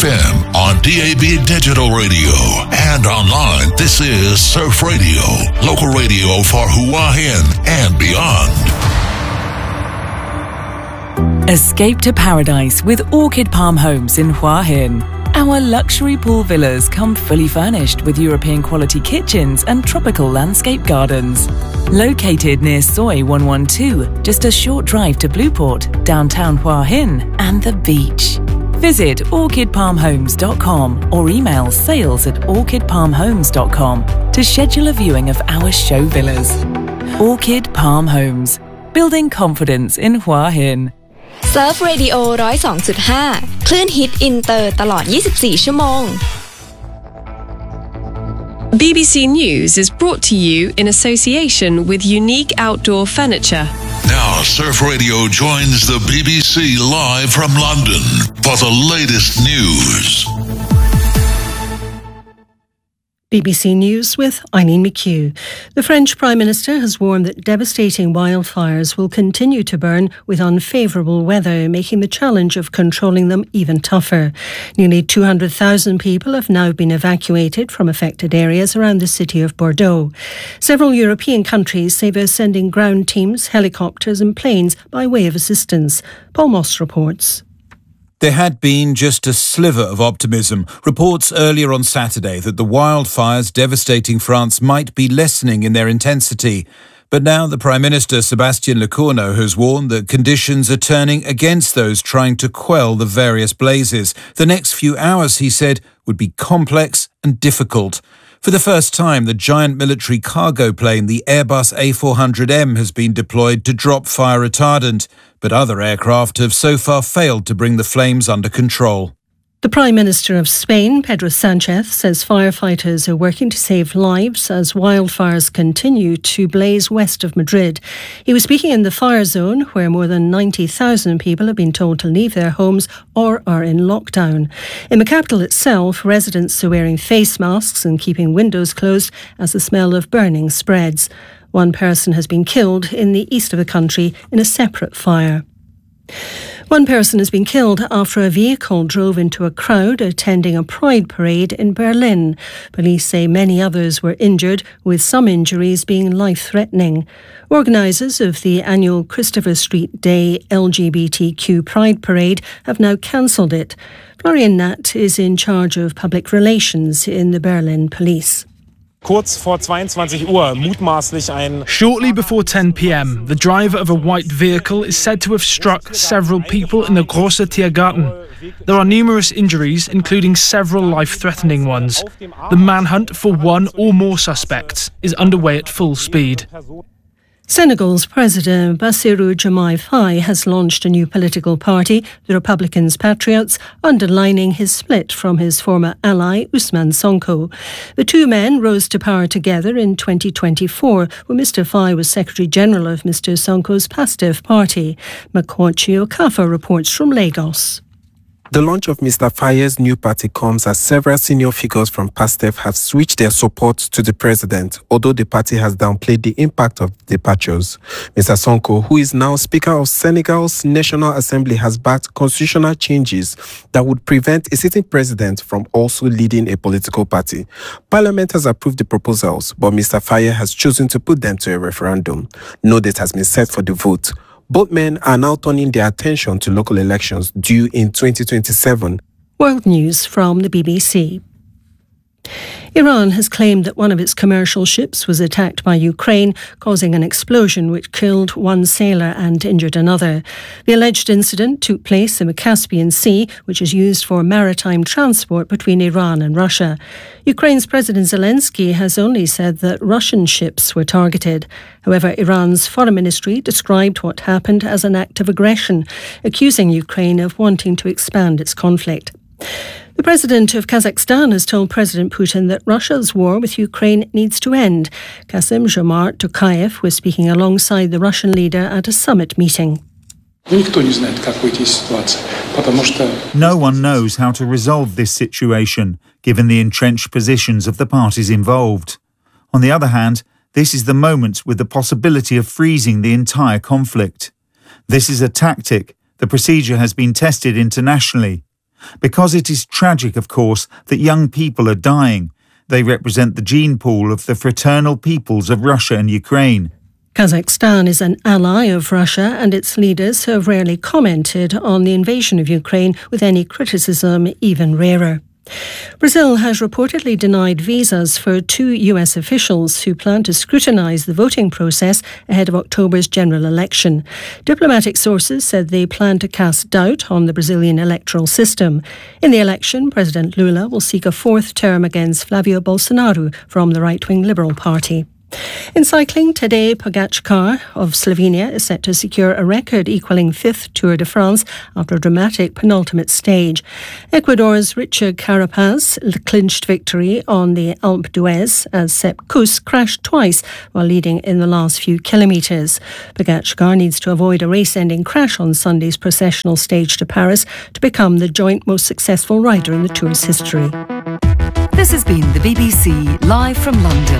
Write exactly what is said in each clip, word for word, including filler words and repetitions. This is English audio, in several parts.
F M, on D A B Digital Radio, and online. This is Surf Radio, local radio for Hua Hin and beyond. Escape to paradise with Orchid Palm Homes in Hua Hin. Our luxury pool villas come fully furnished with European quality kitchens and tropical landscape gardens. Located near Soi one one two, just a short drive to Blueport, downtown Hua Hin, and the beach. Visit orchid palm homes dot com or email sales at orchid palm homes dot com to schedule a viewing of our show villas. Orchid Palm Homes, building confidence in Hua Hin. Surf Radio หนึ่งศูนย์สองจุดห้า คลื่นฮิตอินเตอร์ตลอดยี่สิบสี่ชั่วโมง B B C News is brought to you in association with Unique Outdoor Furniture. Now, Surf Radio joins the B B C live from London for the latest news. B B C News with Eileen McHugh. The French Prime Minister has warned that devastating wildfires will continue to burn with unfavourable weather, making the challenge of controlling them even tougher. Nearly two hundred thousand people have now been evacuated from affected areas around the city of Bordeaux. Several European countries say they're sending ground teams, helicopters and planes by way of assistance. Paul Moss reports. There had been just a sliver of optimism. Reports earlier on Saturday that the wildfires devastating France might be lessening in their intensity. But now the Prime Minister, Sébastien Lecornu, has warned that conditions are turning against those trying to quell the various blazes. The next few hours, he said, would be complex and difficult. For the first time, the giant military cargo plane, the Airbus A four hundred M, has been deployed to drop fire retardant, but other aircraft have so far failed to bring the flames under control. The Prime Minister of Spain, Pedro Sánchez, says firefighters are working to save lives as wildfires continue to blaze west of Madrid. He was speaking in the fire zone, where more than ninety thousand people have been told to leave their homes or are in lockdown. In the capital itself, residents are wearing face masks and keeping windows closed as the smell of burning spreads. One person has been killed in the east of the country in a separate fire. One person has been killed after a vehicle drove into a crowd attending a pride parade in Berlin. Police say many others were injured, with some injuries being life-threatening. Organisers of the annual Christopher Street Day L G B T Q Pride Parade have now cancelled it. Florian Natt is in charge of public relations in the Berlin police. Shortly before ten p.m, the driver of a white vehicle is said to have struck several people in the Großer Tiergarten. There are numerous injuries, including several life-threatening ones. The manhunt for one or more suspects is underway at full speed. Senegal's President Bassirou Diomaye Faye has launched a new political party, the Republicans Patriots, underlining his split from his former ally Ousmane Sonko. The two men rose to power together in twenty twenty-four, when Mister Faye was Secretary-General of Mister Sonko's PASTEF party. Makwachi Okafor reports from Lagos. The launch of Mister Faye's new party comes as several senior figures from PASTEF have switched their support to the president, although the party has downplayed the impact of the departures. Mister Sonko, who is now Speaker of Senegal's National Assembly, has backed constitutional changes that would prevent a sitting president from also leading a political party. Parliament has approved the proposals, but Mister Faye has chosen to put them to a referendum. No date has been set for the vote. Both men are now turning their attention to local elections due in twenty twenty-seven. World News from the B B C. Iran has claimed that one of its commercial ships was attacked by Ukraine, causing an explosion which killed one sailor and injured another. The alleged incident took place in the Caspian Sea, which is used for maritime transport between Iran and Russia. Ukraine's President Zelensky has only said that Russian ships were targeted. However, Iran's foreign ministry described what happened as an act of aggression, accusing Ukraine of wanting to expand its conflict. The president of Kazakhstan has told President Putin that Russia's war with Ukraine needs to end. Kassym-Jomart Tokayev was speaking alongside the Russian leader at a summit meeting. No one knows how to resolve this situation, given the entrenched positions of the parties involved. On the other hand, this is the moment with the possibility of freezing the entire conflict. This is a tactic. The procedure has been tested internationally. Because it is tragic, of course, that young people are dying. They represent the gene pool of the fraternal peoples of Russia and Ukraine. Kazakhstan is an ally of Russia, and its leaders have rarely commented on the invasion of Ukraine, with any criticism even rarer. Brazil has reportedly denied visas for two U S officials who plan to scrutinise the voting process ahead of October's general election. Diplomatic sources said they plan to cast doubt on the Brazilian electoral system. In the election, President Lula will seek a fourth term against Flavio Bolsonaro from the right-wing Liberal Party. In cycling, Tadej Pogačar of Slovenia is set to secure a record equalling fifth Tour de France after a dramatic penultimate stage. Ecuador's Richard Carapaz clinched victory on the Alpe d'Huez as Sepp Kuss crashed twice while leading in the last few kilometres. Pogačar needs to avoid a race-ending crash on Sunday's processional stage to Paris to become the joint most successful rider in the Tour's history. This has been the B B C live from London.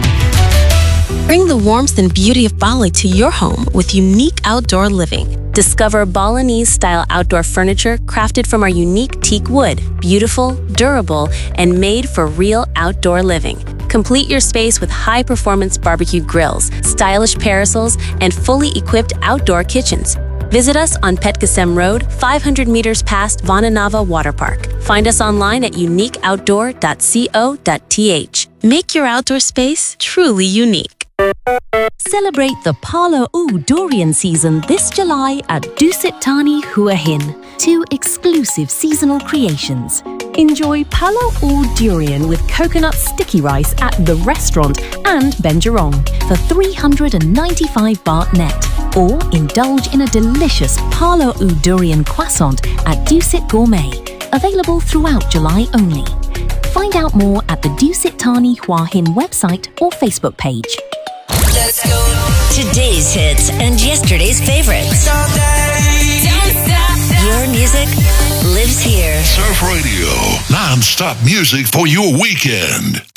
Bring the warmth and beauty of Bali to your home with unique outdoor living. Discover Balinese-style outdoor furniture crafted from our unique teak wood, beautiful, durable, and made for real outdoor living. Complete your space with high-performance barbecue grills, stylish parasols, and fully equipped outdoor kitchens. Visit us on Petkasem Road, five hundred meters past Vananava Water Park. Find us online at unique outdoor dot co dot t h. Make your outdoor space truly unique. Celebrate the Palo U durian season this July at Dusit Thani Hua Hin. Two exclusive seasonal creations. Enjoy Palo U durian with coconut sticky rice at The Restaurant and Benjarong for three hundred ninety-five baht net. Or indulge in a delicious Palo U durian croissant at Dusit Gourmet. Available throughout July only. Find out more at the Dusit Thani Hua Hin website or Facebook page. Let's go. Today's hits and yesterday's favorites. Don't stop. Your music lives here. Surf Radio, non-stop music for your weekend.